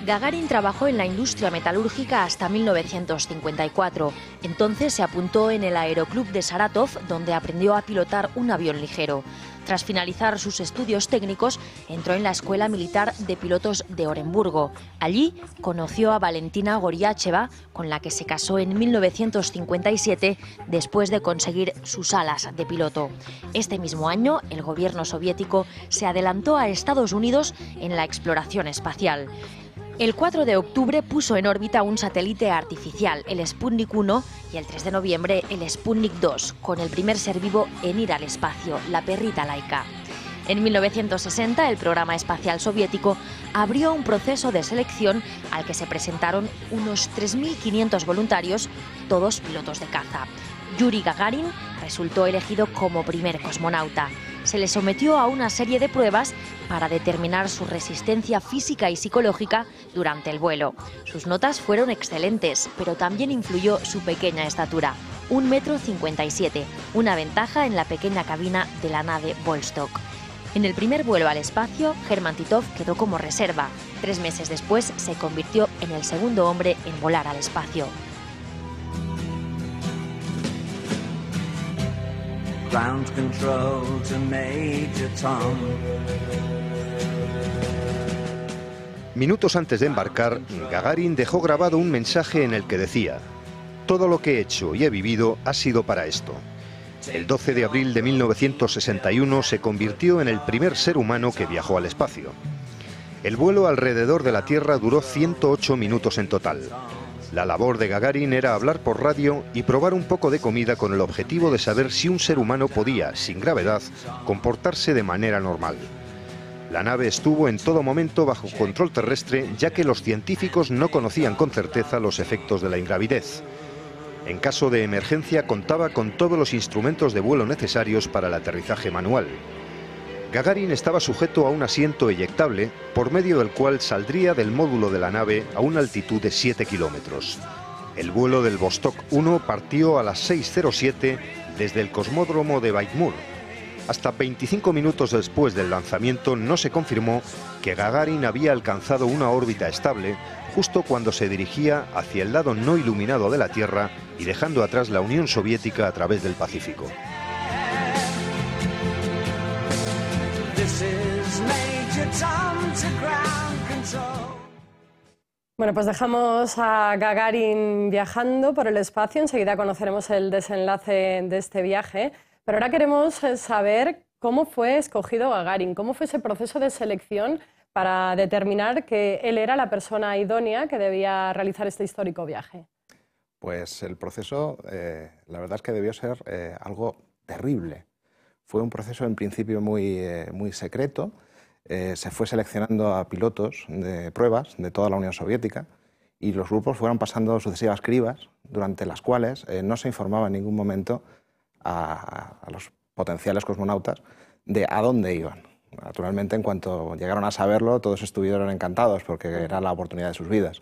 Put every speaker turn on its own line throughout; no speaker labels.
Gagarin trabajó en la industria metalúrgica hasta 1954. Entonces se apuntó en el Aeroclub de Saratov, donde aprendió a pilotar un avión ligero. Tras finalizar sus estudios técnicos, entró en la Escuela Militar de Pilotos de Oremburgo. Allí conoció a Valentina Goriacheva, con la que se casó en 1957 después de conseguir sus alas de piloto. Este mismo año, el gobierno soviético se adelantó a Estados Unidos en la exploración espacial. El 4 de octubre puso en órbita un satélite artificial, el Sputnik 1, y el 3 de noviembre el Sputnik 2, con el primer ser vivo en ir al espacio, la perrita Laika. En 1960, el programa espacial soviético abrió un proceso de selección al que se presentaron unos 3.500 voluntarios, todos pilotos de caza. Yuri Gagarin resultó elegido como primer cosmonauta. Se le sometió a una serie de pruebas para determinar su resistencia física y psicológica durante el vuelo. Sus notas fueron excelentes, pero también influyó su pequeña estatura, 1,57 m, una ventaja en la pequeña cabina de la nave Vostok. En el primer vuelo al espacio, Hermann Titov quedó como reserva. 3 meses después se convirtió en el segundo hombre en volar al espacio.
Ground control to Major Tom.
Minutos antes de embarcar, Gagarin dejó grabado un mensaje en el que decía: «Todo lo que he hecho y he vivido ha sido para esto». El 12 de abril de 1961 se convirtió en el primer ser humano que viajó al espacio. El vuelo alrededor de la Tierra duró 108 minutos en total. La labor de Gagarin era hablar por radio y probar un poco de comida con el objetivo de saber si un ser humano podía, sin gravedad, comportarse de manera normal. La nave estuvo en todo momento bajo control terrestre, ya que los científicos no conocían con certeza los efectos de la ingravidez. En caso de emergencia contaba con todos los instrumentos de vuelo necesarios para el aterrizaje manual. Gagarin estaba sujeto a un asiento eyectable, por medio del cual saldría del módulo de la nave a una altitud de 7 kilómetros. El vuelo del Vostok 1 partió a las 6:07 desde el cosmódromo de Baikmur. Hasta 25 minutos después del lanzamiento no se confirmó que Gagarin había alcanzado una órbita estable justo cuando se dirigía hacia el lado no iluminado de la Tierra y dejando atrás la Unión Soviética a través del Pacífico.
Bueno, pues dejamos a Gagarin viajando por el espacio. Enseguida conoceremos el desenlace de este viaje. Pero ahora queremos saber cómo fue escogido Gagarin, cómo fue ese proceso de selección para determinar que él era la persona idónea que debía realizar este histórico viaje.
Pues el proceso, la verdad es que debió ser algo terrible. Fue un proceso en principio muy secreto. Se fue seleccionando a pilotos de pruebas de toda la Unión Soviética y los grupos fueron pasando sucesivas cribas, durante las cuales no se informaba en ningún momento a los potenciales cosmonautas de a dónde iban. Naturalmente, en cuanto llegaron a saberlo, todos estuvieron encantados porque era la oportunidad de sus vidas.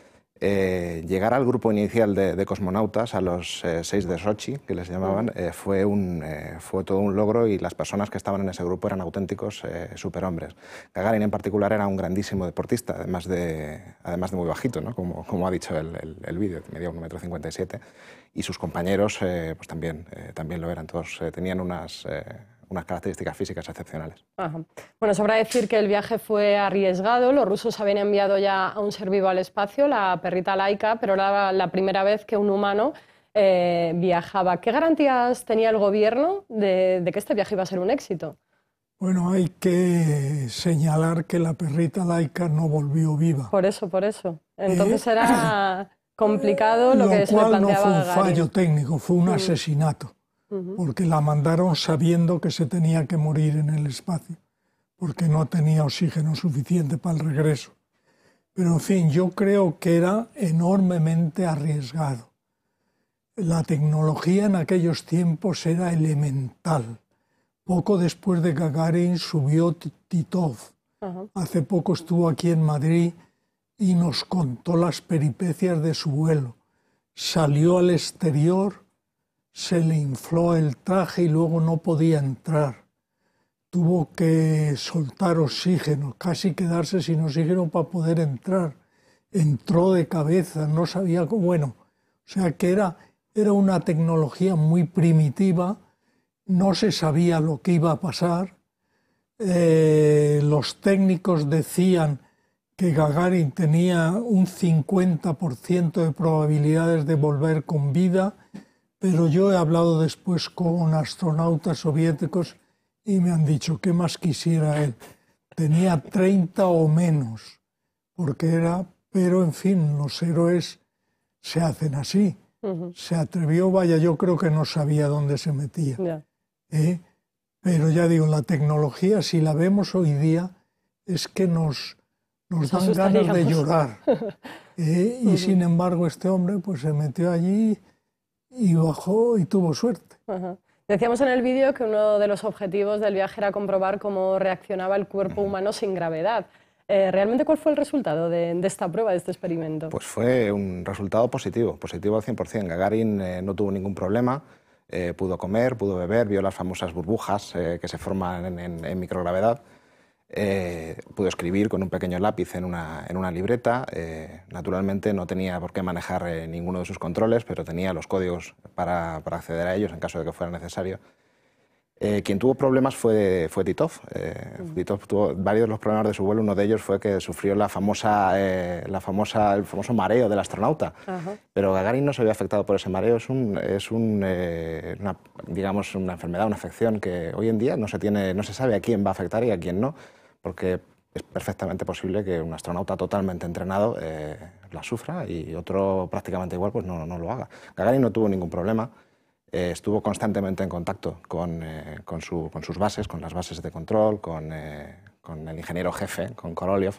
Llegar al grupo inicial de cosmonautas, a los 6 de Sochi, que les llamaban, fue todo un logro, y las personas que estaban en ese grupo eran auténticos superhombres. Gagarin en particular era un grandísimo deportista, además de muy bajito, ¿no? Como ha dicho el vídeo, medía 1,57 m, y sus compañeros pues también lo eran. Todos tenían unas características físicas excepcionales.
Ajá. Bueno, sobra decir que el viaje fue arriesgado. Los rusos habían enviado ya a un ser vivo al espacio, la perrita Laika, pero era la primera vez que un humano viajaba. ¿Qué garantías tenía el gobierno de que este viaje iba a ser un éxito?
Bueno, hay que señalar que la perrita Laika no volvió viva.
Por eso. Entonces era complicado lo que se le planteaba a Gagarin.
No fue un fallo técnico, fue un asesinato. Porque la mandaron sabiendo que se tenía que morir en el espacio, porque no tenía oxígeno suficiente para el regreso. Pero, en fin, yo creo que era enormemente arriesgado. La tecnología en aquellos tiempos era elemental. Poco después de Gagarin subió Titov. Hace poco estuvo aquí en Madrid y nos contó las peripecias de su vuelo. Salió al exterior, se le infló el traje y luego no podía entrar. Tuvo que soltar oxígeno, casi quedarse sin oxígeno para poder entrar. entró de cabeza, no sabía cómo, bueno, o sea que era una tecnología muy primitiva, no se sabía lo que iba a pasar. Los técnicos decían que Gagarin tenía un 50% de probabilidades de volver con vida, pero yo he hablado después con astronautas soviéticos y me han dicho qué más quisiera él. Tenía 30 o menos, porque era, pero en fin, los héroes se hacen así. Se atrevió, vaya, yo creo que no sabía dónde se metía. Pero ya digo, la tecnología, si la vemos hoy día, es que nos dan ganas de llorar. Y sin embargo, este hombre pues se metió allí y bajó y tuvo suerte.
Decíamos en el vídeo que uno de los objetivos del viaje era comprobar cómo reaccionaba el cuerpo humano sin gravedad. ¿Realmente cuál fue el resultado de esta prueba, de este experimento?
Pues fue un resultado positivo al 100%. Gagarin no tuvo ningún problema, pudo comer, pudo beber, vio las famosas burbujas que se forman en microgravedad, pudo escribir con un pequeño lápiz en una libreta. Naturalmente no tenía por qué manejar ninguno de sus controles, pero tenía los códigos para acceder a ellos en caso de que fuera necesario. Quien tuvo problemas fue Titov. Titov tuvo varios de los problemas de su vuelo. Uno de ellos fue que sufrió el famoso mareo del astronauta. Pero Gagarin no se vio afectado por ese mareo. Es una enfermedad, una afección que hoy en día no se sabe a quién va a afectar y a quién no, porque es perfectamente posible que un astronauta totalmente entrenado la sufra y otro prácticamente igual pues no lo haga. Gagarin no tuvo ningún problema. Estuvo constantemente en contacto con sus bases, con las bases de control, con el ingeniero jefe, con Korolev,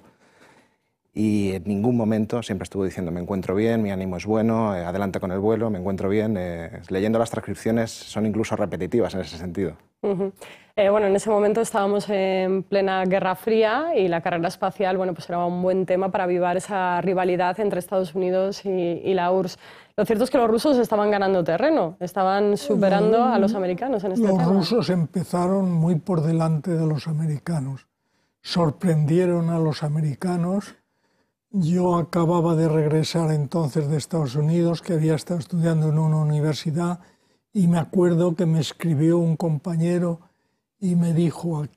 y en ningún momento siempre estuvo diciendo me encuentro bien, mi ánimo es bueno, adelante con el vuelo, me encuentro bien. Leyendo las transcripciones son incluso repetitivas en ese sentido.
Bueno, en ese momento estábamos en plena Guerra Fría y la carrera espacial, bueno, pues era un buen tema para avivar esa rivalidad entre Estados Unidos y la URSS. Lo cierto es que los rusos estaban ganando terreno, estaban superando a los americanos en este tema.
Los rusos empezaron muy por delante de los americanos, sorprendieron a los americanos. Yo acababa de regresar entonces de Estados Unidos, que había estado estudiando en una universidad, y me acuerdo que me escribió un compañero y me dijo,